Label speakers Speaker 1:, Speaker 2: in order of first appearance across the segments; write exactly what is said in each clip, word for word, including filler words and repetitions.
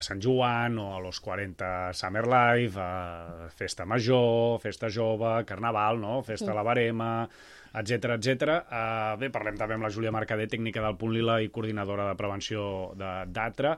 Speaker 1: Sant Joan o a los quaranta Summer Life, a Festa Major, Festa Jove, Carnaval, no? Festa sí. La Barema, etcètera, etcètera. Uh, bé, parlem també amb la Júlia Mercader, tècnica del Punt Lila i coordinadora de prevenció d'A T R A.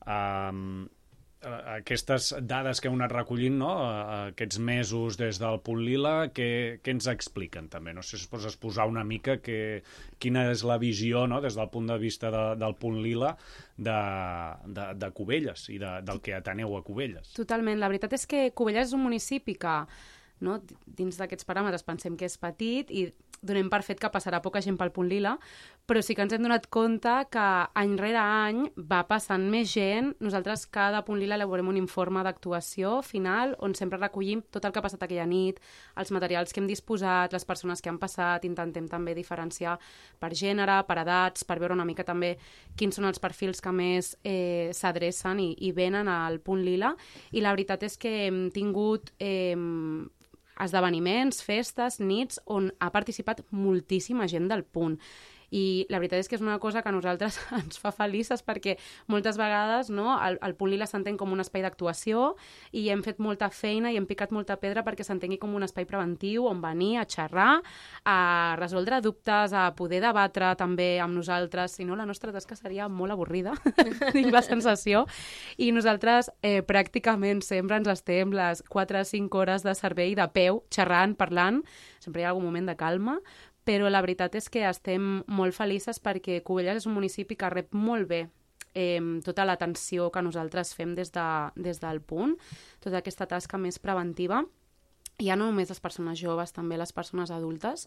Speaker 1: Uh, aquestes dades que heu anat recollint, no? Aquests mesos des del Punt Lila, què, què ens expliquen també? No sé si es pots exposar una mica que, quina és la visió, no? Des del punt de vista de, del Punt Lila de, de, de Cubelles i de, del que ateneu a Cubelles.
Speaker 2: Totalment. La veritat és que Cubelles és un municipi que, no, dins d'aquests paràmetres pensem que és petit i donem per fet que passarà poca gent pel Punt Lila, però sí que ens hem donat compte que any rere any va passant més gent. Nosaltres cada Punt Lila elaborem un informe d'actuació final on sempre recollim tot el que ha passat aquella nit, els materials que hem disposat, les persones que han passat, intentem també diferenciar per gènere, per edats, per veure una mica també quins són els perfils que més eh, s'adrecen i, i venen al Punt Lila. I la veritat és que hem tingut Eh, esdeveniments, festes, nits, on ha participat moltíssima gent del Punt. I la veritat és que és una cosa que a nosaltres ens fa felices perquè moltes vegades, no, el, el Punt Lila s'entén com un espai d'actuació i hem fet molta feina i hem picat molta pedra perquè s'entengui com un espai preventiu on venir a xerrar, a resoldre dubtes, a poder debatre també amb nosaltres. Si no, la nostra tasca seria molt avorrida, tinc la sensació. I nosaltres eh, pràcticament sempre ens estem les quatre o cinc hores de servei de peu, xerrant, parlant, sempre hi ha algun moment de calma, però la veritat és que estem molt felices perquè Cubelles és un municipi que rep molt bé eh, tota l'atenció que nosaltres fem des, de, des del Punt, tota aquesta tasca més preventiva. I ja no només les persones joves, també les persones adultes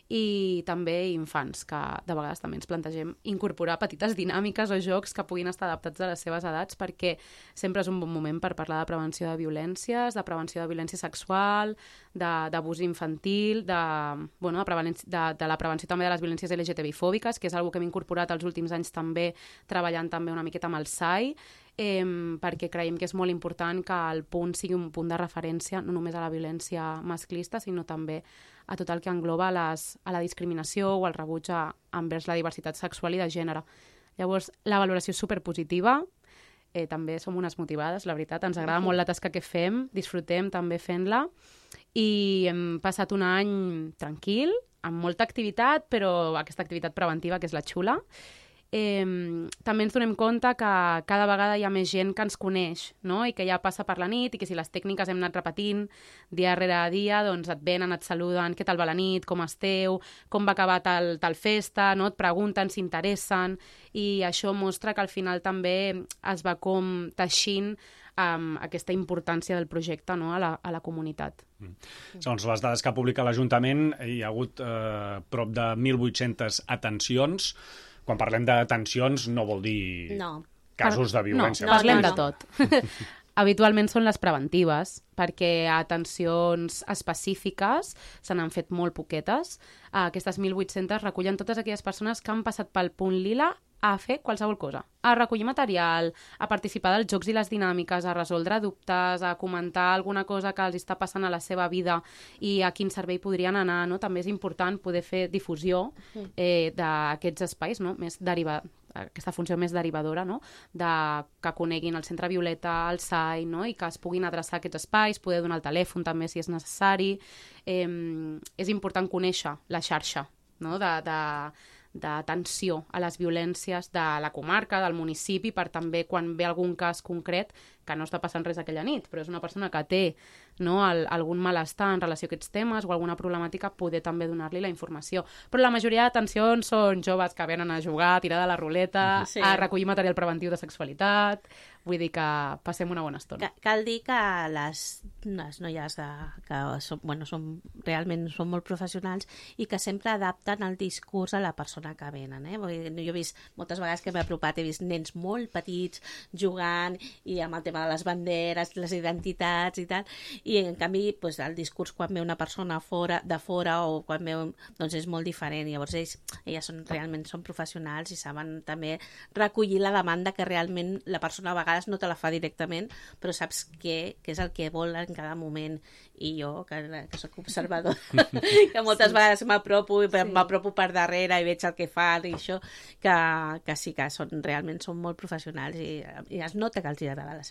Speaker 2: i també infants, que de vegades també ens plantegem incorporar petites dinàmiques o jocs que puguin estar adaptats a les seves edats, perquè sempre és un bon moment per parlar de prevenció de violències, de prevenció de violència sexual, d'abús infantil, de, bueno, de, de, de la prevenció també de les violències L G T B I fòbiques, que és una que hem incorporat els últims anys també, treballant també una miqueta amb el S A I, eh, perquè creiem que és molt important que el Punt sigui un punt de referència no només a la violència masclista, sinó també a tot el que engloba les, a la discriminació o el rebuig a, envers la diversitat sexual i de gènere. Llavors, la valoració és superpositiva, eh, també som unes motivades, la veritat, ens agrada molt la tasca que fem, disfrutem també fent-la, i hem passat un any tranquil, amb molta activitat, però aquesta activitat preventiva que és la xula. Eh, també ens donem compte que cada vegada hi ha més gent que ens coneix, no? I que ja passa per la nit i que si les tècniques hem anat repetint dia rere dia, doncs et venen, et saluden, què tal va la nit, com esteu, com va acabar tal, tal festa, no? Et pregunten, s'interessen, i això mostra que al final també es va com teixint um, aquesta importància del projecte, no? a, la, a la comunitat.
Speaker 1: Mm. Segons les dades que publica l'Ajuntament, hi ha hagut eh, prop de mil vuit-centes atencions. Quan parlem d'atencions no vol dir no. casos de violència.
Speaker 2: No, parlem de tot. Habitualment són les preventives, perquè atencions específiques se n'han fet molt poquetes. Aquestes mil vuit-centes recullen totes aquelles persones que han passat pel Punt Lila a fer qualsevol cosa, a recollir material, a participar dels jocs i les dinàmiques, a resoldre dubtes, a comentar alguna cosa que els està passant a la seva vida i a quin servei podrien anar, no? També és important poder fer difusió eh, d'aquests espais, no? Més deriva, aquesta funció més derivadora, no? De que coneguin el Centre Violeta, el S A I, no? I que es puguin adreçar a aquests espais, poder donar el telèfon també si és necessari. Eh, és important conèixer la xarxa, no? de, de d'atenció a les violències de la comarca, del municipi, per també quan ve algun cas concret que no està passant res aquella nit, però és una persona que té, no, el, algun malestar en relació a aquests temes o alguna problemàtica, poder també donar-li la informació. Però la majoria d'atencions són joves que venen a jugar, a tirar de la ruleta, sí. a recollir material preventiu de sexualitat. Vull dir que passem una bona estona.
Speaker 3: Cal dir que les, les noies de, que són, bueno, són, realment són molt professionals i que sempre adapten el discurs a la persona que venen. Eh? Vull dir, jo he vist moltes vegades que m'he apropat, he vist nens molt petits jugant i amb el tema de les banderes, les identitats i tal, i en canvi pues, el discurs quan ve una persona fora, de fora o quan veu, doncs és molt diferent. Llavors ells, elles són, realment són professionals i saben també recollir la demanda que realment la persona a vegades vegades no te la fa directament, però saps què, què és el que vol en cada moment. I jo, que, que soc observadora, que moltes sí. vegades m'apropo, sí. m'apropo per darrere i veig el que fan i això, que, que sí que són, realment són molt professionals i, i es nota que els agrada la